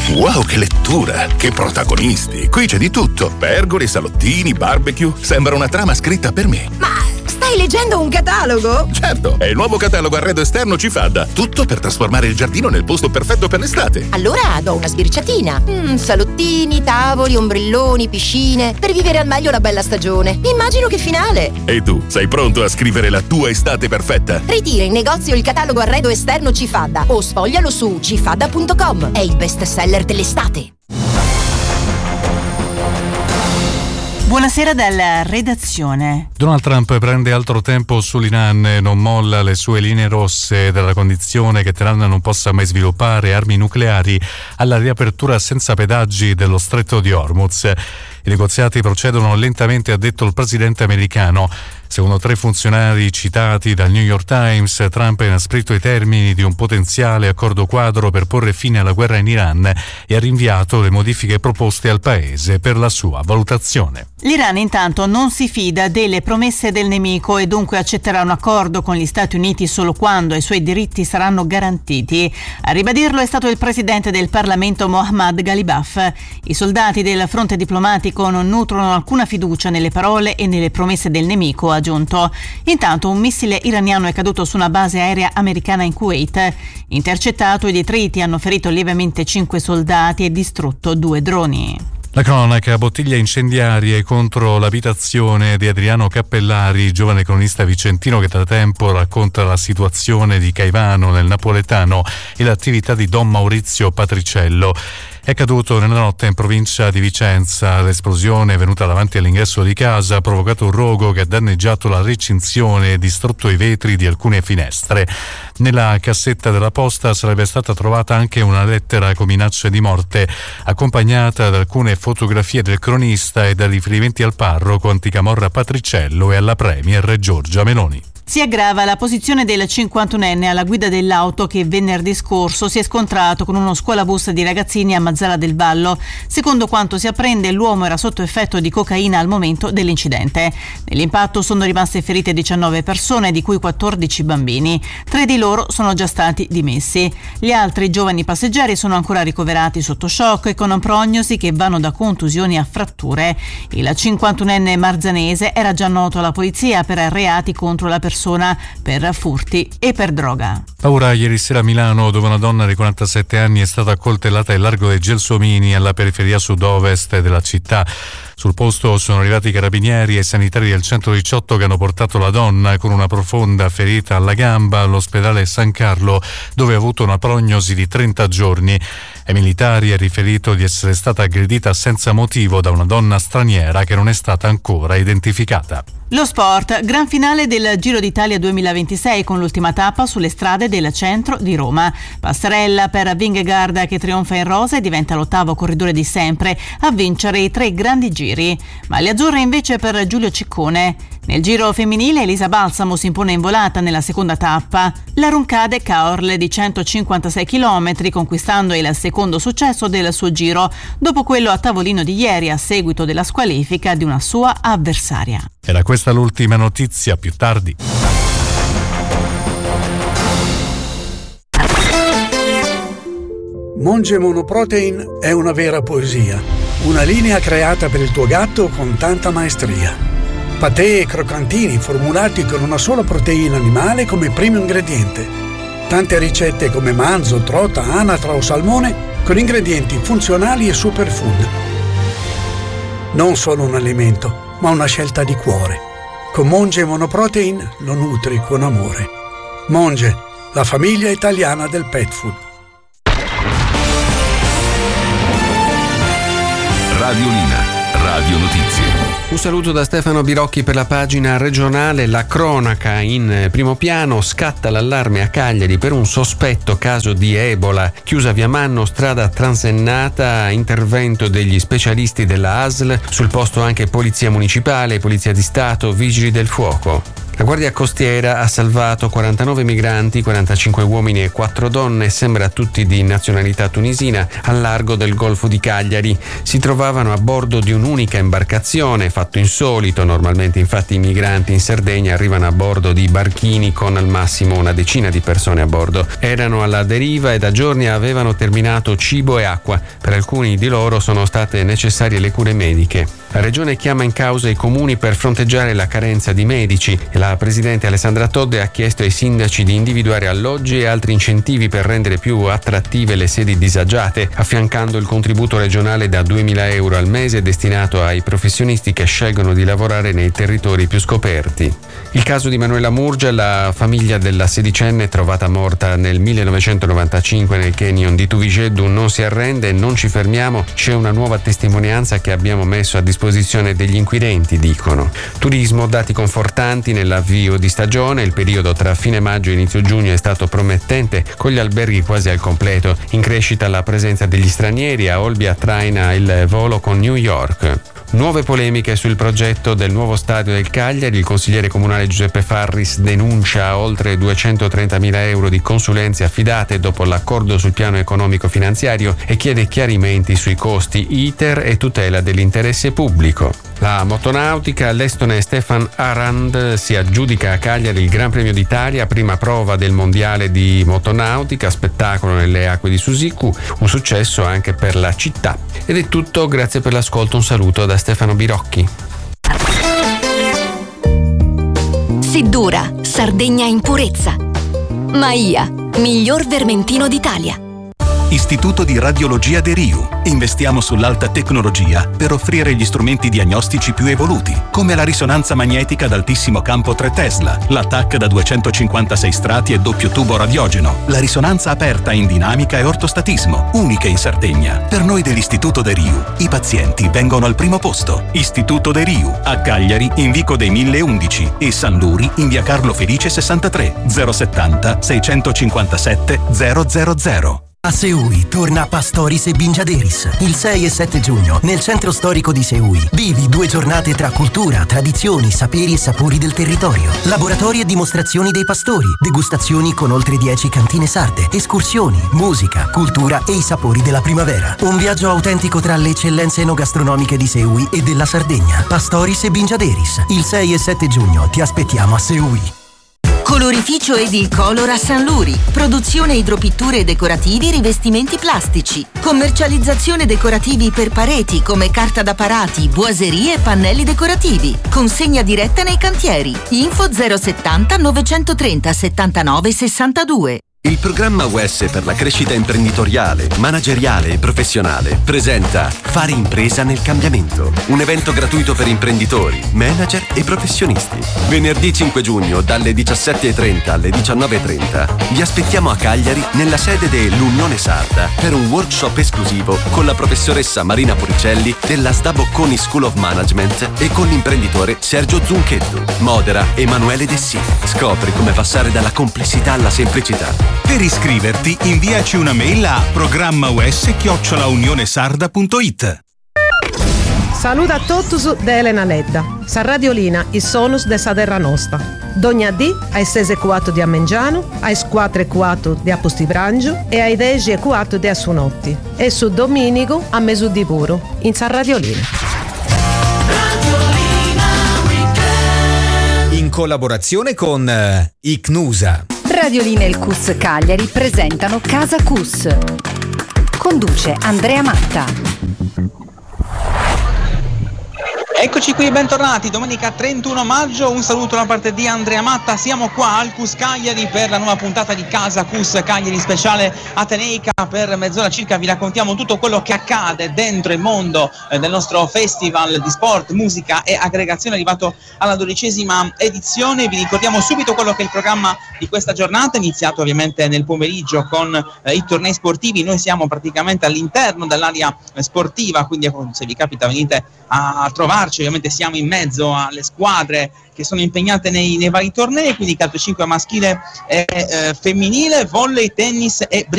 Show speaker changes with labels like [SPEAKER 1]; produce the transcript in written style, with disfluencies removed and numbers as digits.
[SPEAKER 1] Wow, che lettura! Che protagonisti! Qui c'è di tutto. Pergole, salottini, barbecue. Sembra una trama scritta per me.
[SPEAKER 2] Ma stai leggendo un catalogo?
[SPEAKER 1] Certo, è il nuovo catalogo arredo esterno Cifadda. Tutto per trasformare il giardino nel posto perfetto per l'estate.
[SPEAKER 2] Allora do una sbirciatina. Salottini, tavoli, ombrelloni, piscine. Per vivere al meglio la bella stagione. Immagino che finale.
[SPEAKER 1] E tu, sei pronto a scrivere la tua estate perfetta?
[SPEAKER 2] Ritira in negozio il catalogo arredo esterno Cifadda o sfoglialo su cifadda.com. È il best seller dell'estate.
[SPEAKER 3] Buonasera dalla redazione.
[SPEAKER 4] Donald Trump prende altro tempo sull'Iran e non molla le sue linee rosse dalla condizione che Teheran non possa mai sviluppare armi nucleari alla riapertura senza pedaggi dello stretto di Hormuz. I negoziati procedono lentamente, ha detto il presidente americano. Secondo 3 funzionari citati dal New York Times, Trump ha inasprito i termini di un potenziale accordo quadro per porre fine alla guerra in Iran e ha rinviato le modifiche proposte al paese per la sua valutazione.
[SPEAKER 3] L'Iran intanto non si fida delle promesse del nemico e dunque accetterà un accordo con gli Stati Uniti solo quando i suoi diritti saranno garantiti. A ribadirlo è stato il presidente del Parlamento Mohammad Ghalibaf. I soldati del fronte diplomatico non nutrono alcuna fiducia nelle parole e nelle promesse del nemico, ha aggiunto. Intanto un missile iraniano è caduto su una base aerea americana in Kuwait. Intercettato, i detriti hanno ferito lievemente 5 soldati e distrutto 2 droni.
[SPEAKER 4] La cronaca, bottiglie incendiarie contro l'abitazione di Adriano Cappellari, giovane cronista vicentino che da tempo racconta la situazione di Caivano nel napoletano e l'attività di Don Maurizio Patriciello. È caduto nella notte in provincia di Vicenza. L'esplosione è venuta davanti all'ingresso di casa, ha provocato un rogo che ha danneggiato la recinzione e distrutto i vetri di alcune finestre. Nella cassetta della posta sarebbe stata trovata anche una lettera con minacce di morte, accompagnata da alcune fotografie del cronista e da riferimenti al parroco Anticamorra Patriciello e alla premier Giorgia Meloni.
[SPEAKER 3] Si aggrava la posizione del 51enne alla guida dell'auto che venerdì scorso si è scontrato con uno scuolabus di ragazzini a Mazara del Vallo. Secondo quanto si apprende, l'uomo era sotto effetto di cocaina al momento dell'incidente. Nell'impatto sono rimaste ferite 19 persone, di cui 14 bambini. 3 di loro sono già stati dimessi. Gli altri giovani passeggeri sono ancora ricoverati sotto shock e con prognosi che vanno da contusioni a fratture. Il 51enne marzanese era già noto alla polizia per reati contro la persona, per furti e per droga.
[SPEAKER 4] Paura ieri sera a Milano, dove una donna di 47 anni è stata accoltellata al largo dei Gelsomini, alla periferia sud-ovest della città. Sul posto sono arrivati i carabinieri e i sanitari del 118 che hanno portato la donna con una profonda ferita alla gamba all'ospedale San Carlo, dove ha avuto una prognosi di 30 giorni. Ai militari è riferito di essere stata aggredita senza motivo da una donna straniera che non è stata ancora identificata.
[SPEAKER 3] Lo sport, gran finale del Giro d'Italia 2026 con l'ultima tappa sulle strade del centro di Roma. Passerella per Vingegaard che trionfa in rosa e diventa l'8º corridore di sempre a vincere i 3 grandi giri. Maglia azzurra invece per Giulio Ciccone. Nel giro femminile Elisa Balsamo si impone in volata nella seconda tappa. La Roncade Caorle di 156 km, conquistando il secondo successo del suo giro, dopo quello a tavolino di ieri a seguito della squalifica di una sua avversaria.
[SPEAKER 4] Era questa l'ultima notizia, più tardi.
[SPEAKER 5] Monge Monoprotein è una vera poesia, una linea creata per il tuo gatto con tanta maestria. Patè e croccantini formulati con una sola proteina animale come primo ingrediente. Tante ricette come manzo, trota, anatra o salmone con ingredienti funzionali e superfood. Non solo un alimento, ma una scelta di cuore. Con Monge Monoprotein lo nutri con amore. Monge, la famiglia italiana del pet food.
[SPEAKER 6] Radiolina, Radio Notizie. Un saluto da Stefano Birocchi per la pagina regionale. La cronaca in primo piano. Scatta l'allarme a Cagliari per un sospetto caso di Ebola. Chiusa via Manno, strada transennata, intervento degli specialisti della ASL. Sul posto anche Polizia Municipale, Polizia di Stato, Vigili del Fuoco. La Guardia Costiera ha salvato 49 migranti, 45 uomini e 4 donne, sembra tutti di nazionalità tunisina, al largo del Golfo di Cagliari. Si trovavano a bordo di un'unica imbarcazione, fatto insolito. Normalmente infatti i migranti in Sardegna arrivano a bordo di barchini con al massimo una decina di persone a bordo. Erano alla deriva e da giorni avevano terminato cibo e acqua. Per alcuni di loro sono state necessarie le cure mediche. La Regione chiama in causa i comuni per fronteggiare la carenza di medici e la Presidente Alessandra Todde ha chiesto ai sindaci di individuare alloggi e altri incentivi per rendere più attrattive le sedi disagiate, affiancando il contributo regionale da 2.000 euro al mese destinato ai professionisti che scelgono di lavorare nei territori più scoperti. Il caso di Manuela Murgia, la famiglia della sedicenne trovata morta nel 1995 nel canyon di Tuvigedu, non si arrende, non ci fermiamo, c'è una nuova testimonianza che abbiamo messo a disposizione degli inquirenti, dicono. Turismo, dati confortanti nell'avvio di stagione, il periodo tra fine maggio e inizio giugno è stato promettente, con gli alberghi quasi al completo. In crescita la presenza degli stranieri, a Olbia traina il volo con New York. Nuove polemiche sul progetto del nuovo stadio del Cagliari. Il consigliere comunale Giuseppe Farris denuncia oltre 230.000 euro di consulenze affidate dopo l'accordo sul piano economico-finanziario e chiede chiarimenti sui costi, iter e tutela dell'interesse pubblico. La motonautica, l'estone Stefan Arand si aggiudica a Cagliari il Gran Premio d'Italia, prima prova del mondiale di motonautica, spettacolo nelle acque di Susicu, un successo anche per la città. Ed è tutto, grazie per l'ascolto, un saluto da Stefano Birocchi.
[SPEAKER 7] Siddura, Sardegna in purezza. Maia, miglior vermentino d'Italia.
[SPEAKER 8] Istituto di Radiologia De Riu. Investiamo sull'alta tecnologia per offrire gli strumenti diagnostici più evoluti, come la risonanza magnetica ad altissimo campo 3 Tesla, la TAC da 256 strati e doppio tubo radiogeno, la risonanza aperta in dinamica e ortostatismo, uniche in Sardegna. Per noi dell'Istituto De Riu, i pazienti vengono al primo posto. Istituto De Riu, a Cagliari in Vico dei 1011 e San Luri in via Carlo Felice 63 070 657 000.
[SPEAKER 9] A Seui torna Pastoris e Bingiaderis il 6 e 7 giugno nel centro storico di Seui. Vivi 2 giornate tra cultura, tradizioni, saperi e sapori del territorio. Laboratori e dimostrazioni dei pastori, degustazioni con oltre 10 cantine sarde, escursioni, musica, cultura e i sapori della primavera. Un viaggio autentico tra le eccellenze enogastronomiche di Seui e della Sardegna. Pastoris e Bingiaderis il 6 e 7 giugno. Ti aspettiamo a Seui.
[SPEAKER 10] Colorificio Edilcolor a San Luri. Produzione idropitture decorativi, rivestimenti plastici. Commercializzazione decorativi per pareti come carta da parati, boiserie e pannelli decorativi. Consegna diretta nei cantieri. Info 070 930 79 62.
[SPEAKER 11] Il programma UES per la crescita imprenditoriale, manageriale e professionale presenta Fare impresa nel cambiamento, un evento gratuito per imprenditori, manager e professionisti. Venerdì 5 giugno dalle 17.30 alle 19.30 vi aspettiamo a Cagliari nella sede dell'Unione Sarda per un workshop esclusivo con la professoressa Marina Puricelli della SDA Bocconi School of Management e con l'imprenditore Sergio Zunchetto. Modera Emanuele Dessì. Scopri come passare dalla complessità alla semplicità.
[SPEAKER 8] Per iscriverti inviaci una mail a programmaus@unionesarda.it.
[SPEAKER 12] Saluta a tutti da Elena Ledda. Sa Radiolina i sonus de sa terra nostra. Dogna D ai 6:04 di Ammengiano, ai 4:04 di Apostibranggio e ai 10:04 di Assunotti. E su Domenico a Mesù di Puro, in Sa Radiolina.
[SPEAKER 13] In collaborazione con Icnusa.
[SPEAKER 14] Radiolina e il CUS Cagliari presentano Casa CUS. Conduce Andrea Matta.
[SPEAKER 15] Eccoci qui, bentornati, domenica 31 maggio, un saluto da parte di Andrea Matta, siamo qua al CUS Cagliari per la nuova puntata di Casa CUS Cagliari speciale ateneica. Per mezz'ora circa vi raccontiamo tutto quello che accade dentro il mondo del nostro festival di sport, musica e aggregazione arrivato alla 12ª edizione. Vi ricordiamo subito quello che è il programma di questa giornata, iniziato ovviamente nel pomeriggio con i tornei sportivi. Noi siamo praticamente all'interno dell'area sportiva, quindi se vi capita venite a trovarci. Ovviamente siamo in mezzo alle squadre che sono impegnate nei vari tornei, quindi calcio 5 maschile e femminile, volley, tennis e